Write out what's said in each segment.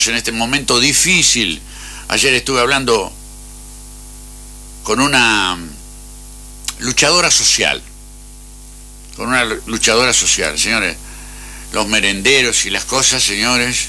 en este momento difícil. Ayer estuve hablando con una luchadora social, señores. Los merenderos y las cosas, señores,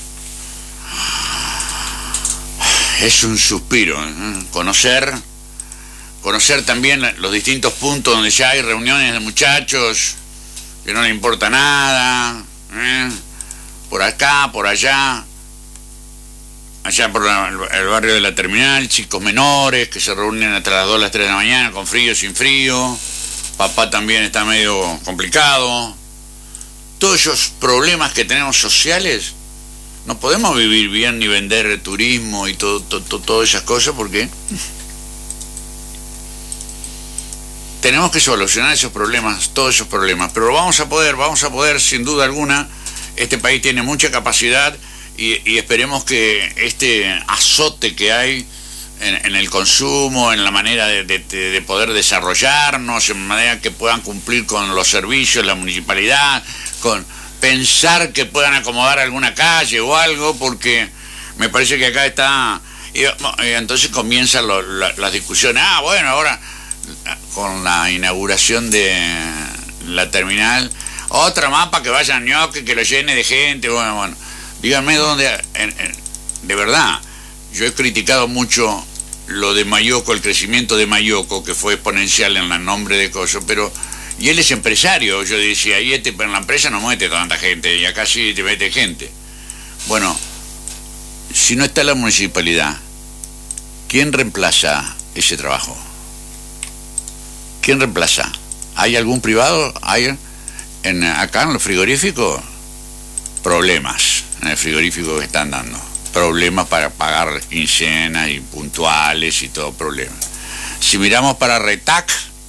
es un suspiro, ¿eh? Conocer también los distintos puntos donde ya hay reuniones de muchachos que no les importa nada, ¿eh? Por acá, por allá por el barrio de la Terminal, chicos menores que se reúnen hasta las 2, las 3 de la mañana, con frío, sin frío. Papá también está medio complicado. Todos esos problemas que tenemos sociales, no podemos vivir bien ni vender turismo y todas esas cosas, porque tenemos que solucionar esos problemas, todos esos problemas. Pero lo vamos a poder sin duda alguna. Este país tiene mucha capacidad y esperemos que este azote que hay en el consumo, en la manera de poder desarrollarnos, en manera que puedan cumplir con los servicios, la municipalidad, con pensar que puedan acomodar alguna calle o algo, porque me parece que acá está... Y entonces comienzan las discusiones. Bueno, ahora con la inauguración de la terminal, otra mapa que vaya a Ñoque, que lo llene de gente. Bueno, díganme dónde... de verdad, yo he criticado mucho lo de Mayoco, el crecimiento de Mayoco, que fue exponencial en el nombre de Coso, pero... Y él es empresario, yo decía, y en la empresa no mete tanta gente, y acá sí te mete gente. Bueno, si no está la municipalidad, ¿quién reemplaza ese trabajo? ¿Quién reemplaza? ¿Hay algún privado? ¿Hay acá en los frigoríficos? Problemas en el frigorífico que están dando. Problemas para pagar quincenas y puntuales y todo problema. Si miramos para Retac,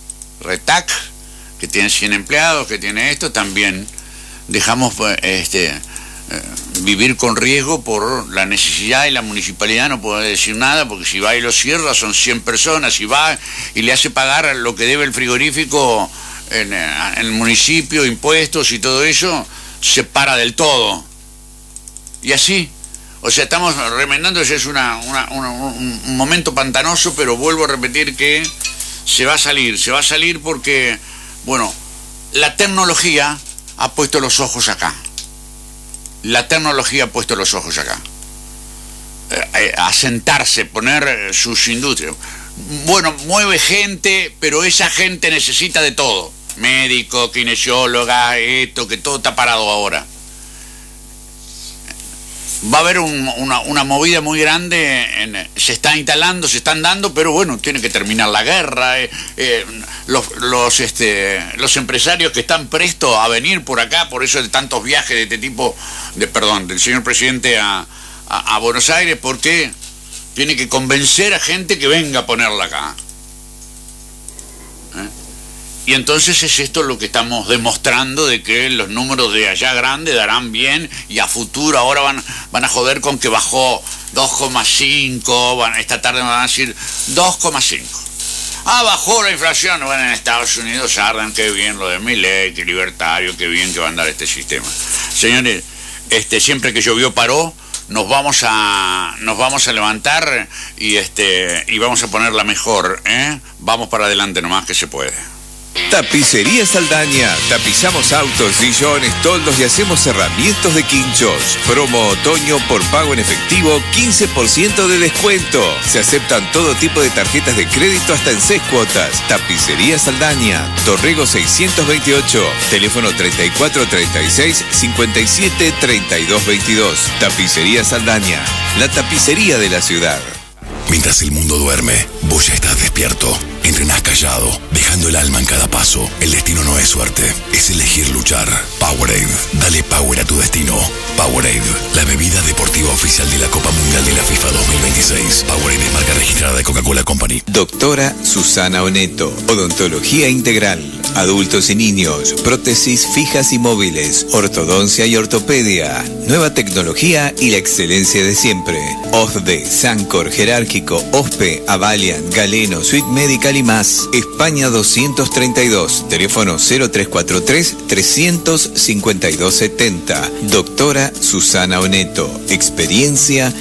que tiene 100 empleados, que tiene esto, también dejamos vivir con riesgo por la necesidad, y la municipalidad no puede decir nada, porque si va y lo cierra son 100 personas, si va y le hace pagar lo que debe el frigorífico en el municipio, impuestos y todo eso, se para del todo. Y así, o sea, estamos remendando, ese es un momento pantanoso, pero vuelvo a repetir que se va a salir porque... Bueno, la tecnología ha puesto los ojos acá. Asentarse, poner sus industrias. Bueno, mueve gente, pero esa gente necesita de todo. Médico, kinesióloga, esto, que todo está parado ahora. Va a haber una movida muy grande, se está instalando, se están dando, pero bueno, tiene que terminar la guerra. Los empresarios que están prestos a venir por acá, por eso de tantos viajes de este tipo, del señor presidente a Buenos Aires, porque tiene que convencer a gente que venga a ponerla acá. Y entonces es esto lo que estamos demostrando, de que los números de allá grande darán bien, y a futuro ahora van a joder con que bajó 2,5, esta tarde me van a decir 2,5. Bajó la inflación. Bueno, en Estados Unidos arden, qué bien lo de Milei, qué libertario, qué bien que va a andar este sistema. Señores, siempre que llovió paró, nos vamos a levantar y vamos a ponerla mejor, Vamos para adelante nomás, que se puede. Tapicería Saldaña. Tapizamos autos, sillones, toldos y hacemos herramientas de quinchos. Promo otoño por pago en efectivo, 15% de descuento. Se aceptan todo tipo de tarjetas de crédito hasta en 6 cuotas. Tapicería Saldaña. Torrego 628. Teléfono 3436 57 32 22. Tapicería Saldaña. La tapicería de la ciudad. Mientras el mundo duerme, vos ya estás despierto. Entrenás callado, dejando el alma en cada paso. El destino no es suerte, es elegir luchar. Powerade, dale power a tu destino. Powerade, la bebida deportiva oficial de la Copa Mundial de la FIFA 2026. Powerade es marca registrada de Coca-Cola Company. Doctora Susana Oneto, Odontología Integral. adultos y niños, prótesis fijas y móviles, ortodoncia y ortopedia, nueva tecnología y la excelencia de siempre. OSDE, Sancor, Jerárquico, OSPE, Avalian, Galeno, Suite Medical y más. España 232, teléfono 0343-352-70. Doctora Susana Oneto, experiencia